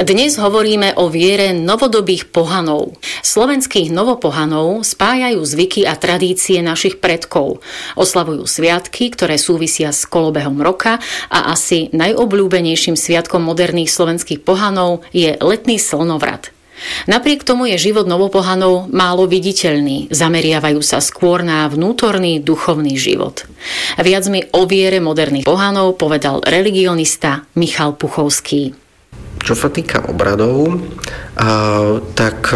Dnes hovoríme o viere novodobých pohanov. Slovenských novopohanov spájajú zvyky a tradície našich predkov. Oslavujú sviatky, ktoré súvisia s kolobehom roka a asi najobľúbenejším sviatkom moderných slovenských pohanov je letný slnovrat. Napriek tomu je život novopohanov málo viditeľný, zameriavajú sa skôr na vnútorný duchovný život. Viac mi o viere moderných pohanov povedal religionista Michal Puchovský. Čo sa týka obradov, tak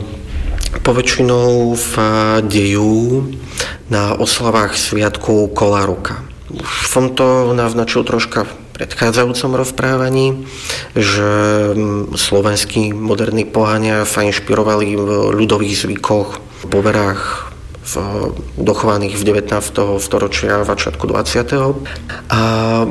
poväčšinou dejú na oslavách sviatkov kola roka. Už som to naznačil troška v predchádzajúcom rozprávaní, že slovenskí moderní pohania sa inšpirovali v ľudových zvykoch, poverách dochovaných v 19. storočia a začiatku 20. A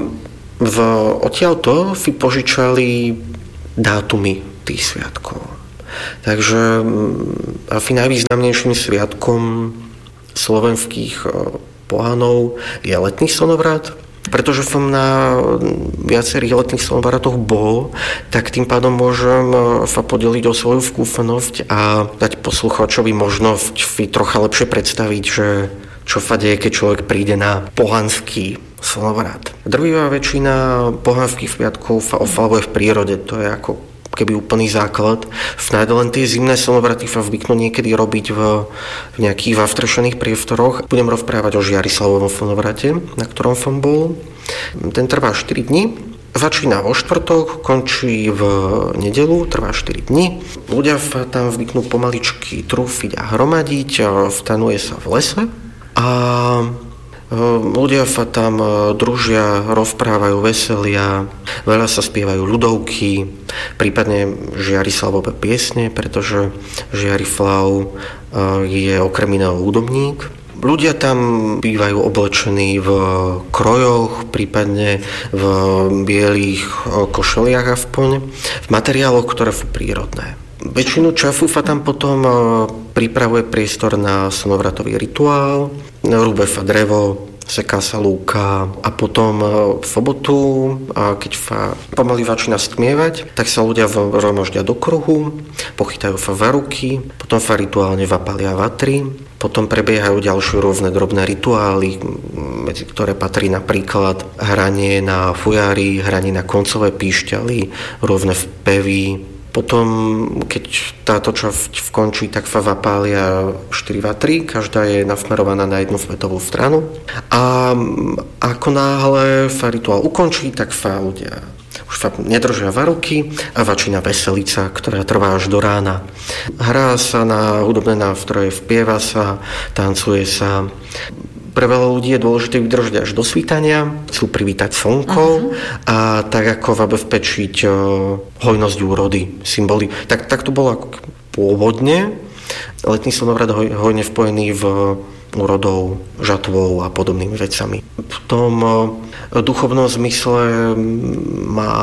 odtiaľto si požičali dátumy tých sviatkov. Takže asi najvýznamnejším sviatkom slovenských pohanov je letný slnovrat. Pretože som na viacerých letných slnovratoch bol, tak tým pádom môžem sa podeliť o svoju skúsenosť a dať poslucháčovi možnosť si trocha lepšie predstaviť, že čo sa deje, keď človek príde na pohanský slnovrat. Drvivá väčšina pohanských sviatkov sa oslavuje v prírode, to je ako keby úplný základ. Snáď len tie zimné slnovraty sa zvyknú niekedy robiť v nejakých zastrešených priestoroch. Budem rozprávať o Žiarislavovom slnovrate, na ktorom som bol. Ten trvá 4 dni. Začína vo štvrtok, končí v nedeľu, trvá 4 dni. Ľudia sa tam zvyknú pomaličky trúfiť a hromadiť, stanuje sa v lese a ľudia sa tam družia, rozprávajú, veselia, veľa sa spievajú ľudovky, prípadne Žiarislavové piesne, pretože Žiarislav je okrem iného hudobník. Ľudia tam bývajú oblečení v krojoch, prípadne v bielých košeliach aspoň, v materiáloch, ktoré sú prírodné. Väčšinu času sa tam potom pripravuje priestor na slnovratový rituál, rúbe sa drevo, seká sa lúka a potom v sobotu, keď sa pomaly začína stmievať, tak sa ľudia zhromaždia do kruhu, pochytajú sa za ruky, potom sa rituálne zapália vatry, potom prebiehajú ďalšie rôzne drobné rituály, medzi ktoré patrí napríklad hranie na fujári, hranie na koncové píšťaly, rôzne vpevy. Potom, keď táto časť skončí, tak sa zapália 4 vatry, každá je nasmerovaná na jednu svetovú stranu. A ako náhle sa rituál ukončí, tak sa ľudia už sa nedržia za ruky a začína veselica, ktorá trvá až do rána. Hrá sa na hudobné nástroje, spieva sa, tancuje sa. Pre veľa ľudí je dôležité vydržať až do svítania, chcú privítať slnko a tak ako zabezpečiť hojnosť úrody, symboly. Tak to bolo ako pôvodne. Letný slnovrat hojne spojený v úrodou, žatvou a podobnými vecami. V tom duchovnom zmysle má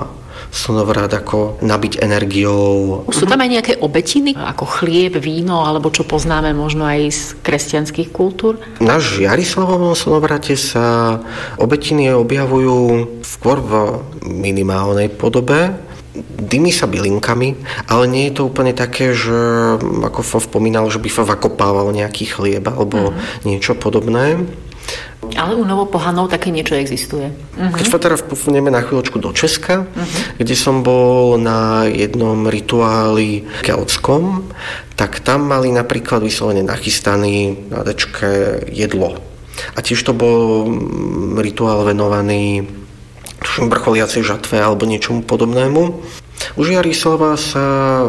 slnovrat ako nabiť energiou. Sú tam aj nejaké obetiny, ako chlieb, víno, alebo čo poznáme možno aj z kresťanských kultúr? Na Žiarislavovom slnovrate sa obetiny objavujú skôr v minimálnej podobe. Dymí sa bylinkami, ale nie je to úplne také, že ako som spomínal, že by sa zakopával nejaký chlieb alebo niečo podobné. Ale u novopohanov také niečo existuje. Keď sa teraz posunieme na chvíľočku do Česka, kde som bol na jednom rituáli keltskom, tak tam mali napríklad vyslovene nachystaný na dečke jedlo. A tiež to bol rituál venovaný vrcholiacej žatve alebo niečomu podobnému. U Žiarislava sa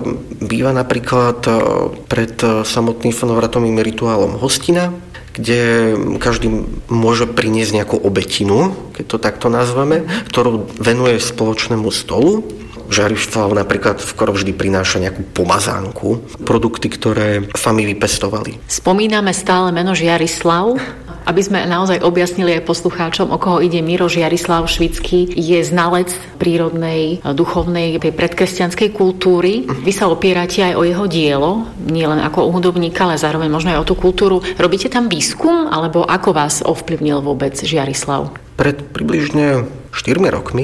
býva napríklad pred samotným slnovratovým rituálom hostina, kde každý môže priniesť nejakú obetinu, keď to takto nazveme, ktorú venuje spoločnému stolu. Žiarislav napríklad skoro vždy prináša nejakú pomazánku, produkty, ktoré sami vypestovali. Spomíname stále meno Žiarislav. Aby sme naozaj objasnili aj poslucháčom, o koho ide Miro Žiarislav Švický, je znalec prírodnej, duchovnej, predkresťanskej kultúry. Vy sa opierate aj o jeho dielo, nie len ako hudobníka, ale zároveň možno aj o tú kultúru. Robíte tam výskum, alebo ako vás ovplyvnil vôbec Žiarislav? Pred približne 4 rokmi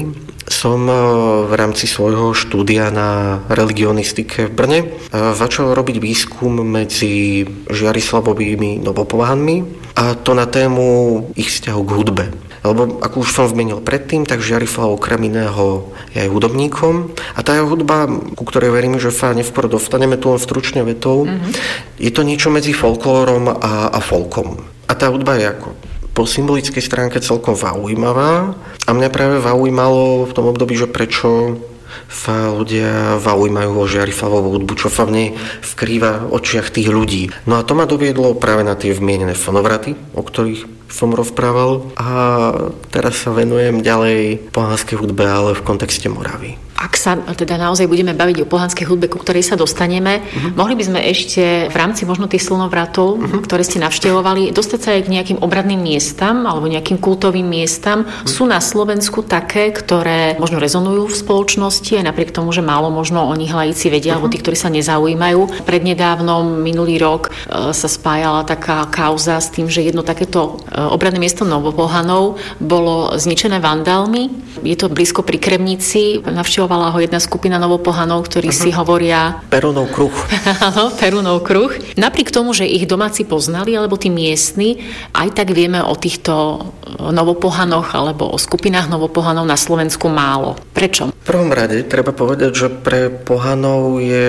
som v rámci svojho štúdia na religionistike v Brne začal robiť výskum medzi Žiarislavovými novopohanmi, a to na tému ich vzťahu k hudbe. Lebo, ako už som zmenil predtým, tak Žiarislav okrem iného je aj hudobníkom a tá jeho hudba, ku ktorej verím, že sa nevskôr dostaneme tu len stručne vetou, je to niečo medzi folklórom a folkom. A tá hudba je ako po symbolickej stránke celkom zaujímavá a mňa práve zaujímalo v tom období, že prečo sa ľudia zaujímajú o Žiarislavovú hudbu, čo sa v nej vkrýva v očiach tých ľudí. No a to ma doviedlo práve na tie vmienené fonovraty, o ktorých som rozprával, a teraz sa venujem ďalej pohanskej hudbe, ale v kontexte Moravy. Ak sa teda naozaj budeme baviť o pohanskej hudbe, ku ktorej sa dostaneme, mohli by sme ešte v rámci možno tých slnovratov, ktoré ste navštevovali, dostať sa aj k nejakým obradným miestam alebo nejakým kultovým miestam. Sú na Slovensku také, ktoré možno rezonujú v spoločnosti, aj napriek tomu, že málo možno o nich laici vedia, alebo tí, ktorí sa nezaujímajú. Prednedávnom, minulý rok, sa spájala taká kauza s tým, že jedno takéto obradné miesto Novopohanov bolo zničené vandálmi. Je to blízko pri Kremnici. Navštevovala ho jedna skupina Novopohanov, ktorí si hovoria Perunov kruh. Áno, Perunov kruh. Napriek tomu, že ich domáci poznali, alebo tí miestni, aj tak vieme o týchto Novopohanoch alebo o skupinách Novopohanov na Slovensku málo. Prečo? V prvom rade treba povedať, že pre pohanov je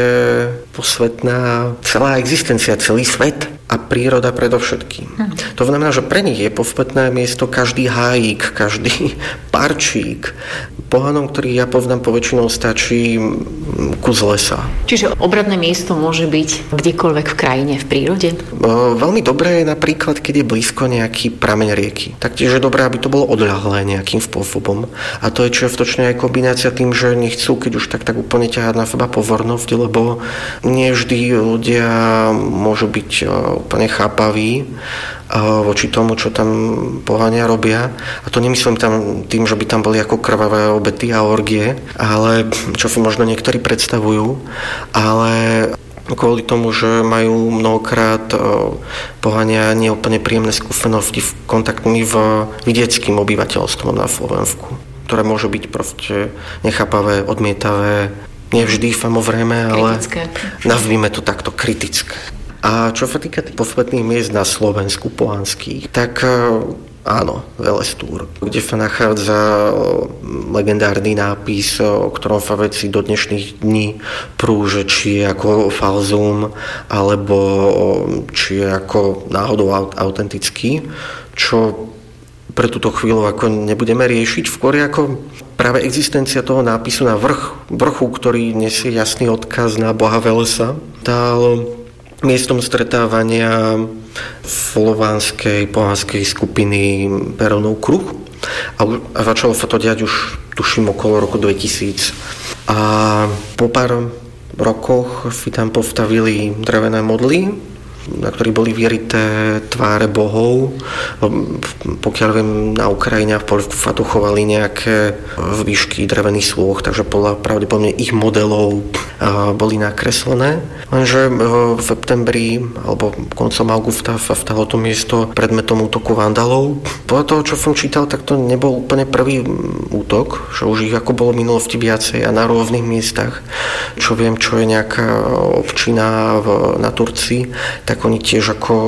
posvetná celá existencia, celý svet a príroda predovšetkým. To znamená, že pre nich je posvetné miesto každý hájik, každý parčík. Pohanom, ktorý ja poznám, poväčšinou stačí kus lesa. Čiže obradné miesto môže byť kdekoľvek v krajine, v prírode? Veľmi dobré je napríklad, keď je blízko nejaký prameň rieky. Taktiež je dobré, aby to bolo odľahlé nejakým spôsobom. A to je čiastočne aj kombinácia tým, že nechcú, keď už tak úplne ťahať na seba pozornosť, lebo nie vždy ľudia môžu byť úplne chápaví voči tomu, čo tam pohania robia. A to nemyslím tam tým, že by tam boli ako krvavé obety a orgie, ale čo si možno niektorí predstavujú, ale kvôli tomu, že majú mnohokrát pohania neúplne príjemné skúsenosti v kontaktmi v vidieckým obyvateľstvom na Slovensku, ktoré môžu byť proste nechápavé, odmietavé, nevždy samozrejme, ale nazvime to takto kritické. A čo sa týka tých posvetných miest na Slovensku pohanských, tak áno, Velestúr, kde sa nachádza legendárny nápis, o ktorom sa veci do dnešných dní prúže, či je ako falzum, alebo či je ako náhodou autentický, čo pre túto chvíľu ako nebudeme riešiť. Skôr ako práve existencia toho nápisu na vrchu, ktorý nesie jasný odkaz na boha Velesa, dal miestom stretávania slovanskej pohanskej skupiny Perunov kruh a začalo sa to diať už tuším okolo roku 2000. A po pár rokoch si tam postavili drevené modly, na ktorých boli vyrité tváre bohov. Pokiaľ viem, na Ukrajine a v Poľsku sa dochovali nejaké výšky drevených slôch, takže podľa pravdepodobne ich modelov boli nakreslené. Lenže v septembri alebo koncom augusta sa stalo to miesto predmetom útoku vandalov. Podľa toho, čo som čítal, tak to nebol úplne prvý útok, že už ich ako bolo v minulosti viacej a na rôznych miestach. Čo viem, čo je nejaká občina na Turcii, tak oni tiež ako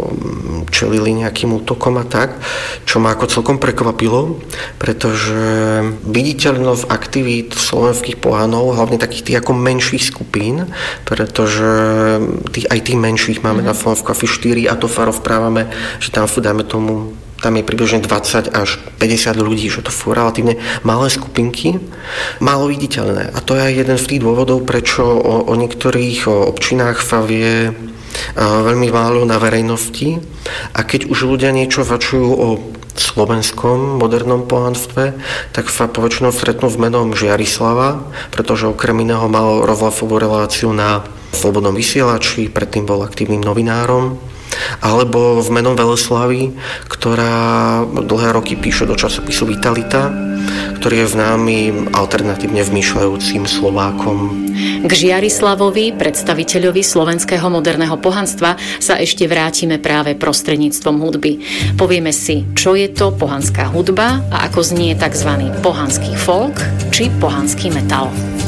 čelili nejakým útokom a tak, čo ma ako celkom prekvapilo, pretože viditeľnosť aktivít slovenských pohanov, hlavne takých tých ako menších skupín, pretože aj tých menších máme na Slovensku asi 4 a to sa rozprávame, že tam dáme tomu, tam je približne 20 až 50 ľudí, že to sú relatívne malé skupinky, málo viditeľné. A to je aj jeden z tých dôvodov, prečo o niektorých občinách sa vie veľmi málo na verejnosti a keď už ľudia niečo začujú o slovenskom modernom pohanstve, tak sa poväčšinou stretnú s menom Žiarislava, pretože okrem iného mal rozhlasovú reláciu na Slobodnom vysielači, predtým bol aktívnym novinárom, alebo v menom Veleslavy, ktorá dlhé roky píše do časopisu Vitalita, ktorý je v námi alternatívne vmýšľajúcim Slovákom. K Žiarislavovi, predstaviteľovi slovenského moderného pohanstva, sa ešte vrátime práve prostredníctvom hudby. Povieme si, čo je to pohanská hudba a ako znie tzv. Pohanský folk či pohanský metal.